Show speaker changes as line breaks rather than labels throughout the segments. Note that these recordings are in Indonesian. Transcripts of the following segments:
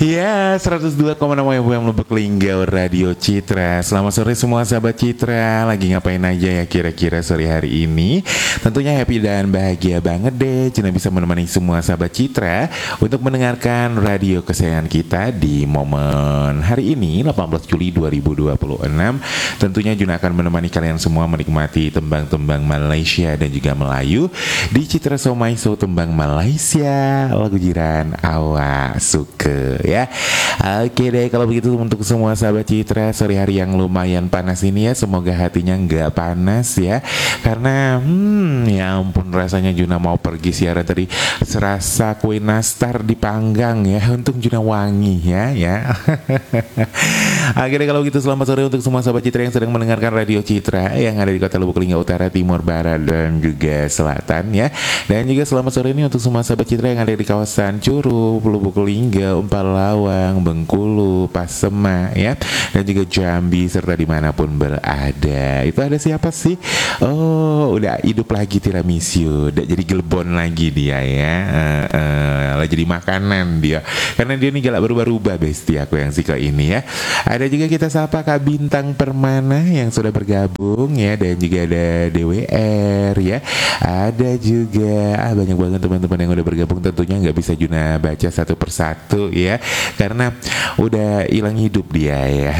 Ya, 102,6 FM Lubuk Linggau Radio Citra. Selamat sore semua sahabat Citra. Lagi ngapain aja ya kira-kira sore hari ini? Tentunya happy dan bahagia banget deh Cina bisa menemani semua sahabat Citra untuk mendengarkan radio kesayangan kita di momen hari ini 18 Juli 2026. Tentunya Juna akan menemani kalian semua menikmati tembang-tembang Malaysia dan juga Melayu di Citra Somai So Tembang Malaysia, lagu jiran awak suka ya. Oke deh, kalau begitu untuk semua sahabat Citra, sore hari yang lumayan panas ini ya, semoga hatinya nggak panas ya, karena ya ampun rasanya Juna mau pergi siaran tadi serasa kue nastar dipanggang ya, untung Juna wangi ya. Akhirnya kalau gitu selamat sore untuk semua sahabat Citra yang sedang mendengarkan Radio Citra yang ada di kota Lubuk Linggau Utara, Timur, Barat dan juga Selatan ya. Dan juga selamat sore ini untuk semua sahabat Citra yang ada di kawasan Curup, Lubuk Linggau, Empalawang, Bengkulu, Pasema ya, dan juga Jambi serta dimanapun berada. Itu ada siapa sih? Oh, udah hidup lagi tiramisu, udah jadi gelbon lagi dia ya. Lah jadi makanan dia, karena dia ini galak berubah-ubah bestie aku yang suka ini ya. Ada juga kita sapa Kak Bintang Permana yang sudah bergabung ya, dan juga ada DWR ya. Ada juga banyak banget teman-teman yang udah bergabung, tentunya nggak bisa Juna baca satu persatu ya, karena udah hilang hidup dia ya.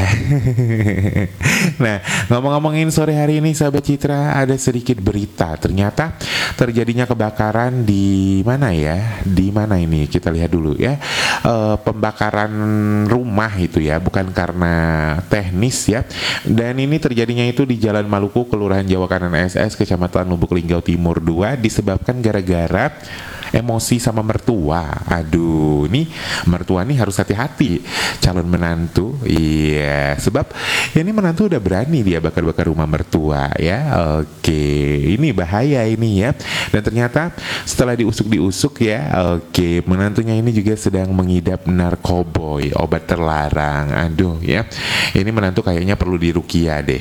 Nah, ngomong-ngomongin sore hari ini sahabat Citra, ada sedikit berita. Ternyata terjadinya kebakaran di mana ya? Di mana ini? Kita lihat dulu ya. Pembakaran rumah itu ya, bukan karena teknis ya. Dan ini terjadinya itu di Jalan Maluku, Kelurahan Jawa Kanan SS, Kecamatan Lubuk Linggau Timur 2, disebabkan gara-gara emosi sama mertua. Aduh, nih mertua nih harus hati-hati, calon menantu. Iya, sebab ini menantu udah berani dia bakar-bakar rumah mertua ya. Oke, ini bahaya ini ya. Dan ternyata setelah diusuk-diusuk ya, oke, menantunya ini juga sedang mengidap narkoboy, obat terlarang. Aduh ya, ini menantu kayaknya perlu diruqyah deh.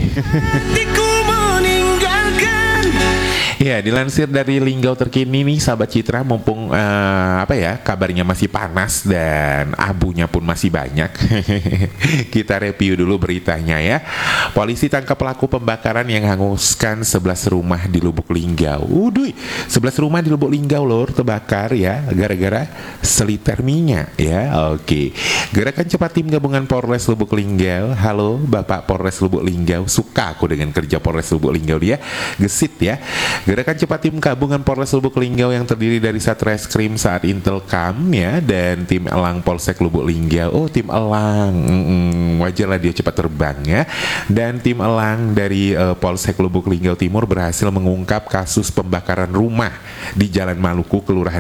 Ya, dilansir dari Linggau Terkini nih sahabat Citra, mumpung kabarnya masih panas dan abunya pun masih banyak. Kita review dulu beritanya ya. Polisi tangkap pelaku pembakaran yang hanguskan 11 rumah di Lubuk Linggau. 11 rumah di Lubuk Linggau lor terbakar ya, gara-gara seliter minyak ya. Oke. Gerakan cepat tim gabungan Polres Lubuk Linggau. Halo Bapak Polres Lubuk Linggau, suka aku dengan kerja Polres Lubuk Linggau dia. Gesit ya. Gerakan cepat tim gabungan Polres Lubuk Linggau yang terdiri dari Satreskrim Saat Intelkam ya, dan tim Elang Polsek Lubuk Linggau. Oh, tim Elang, wajarlah dia cepat terbang ya. Dan tim Elang dari Polsek Lubuk Linggau Timur berhasil mengungkap kasus pembakaran rumah di Jalan Maluku, Kelurahan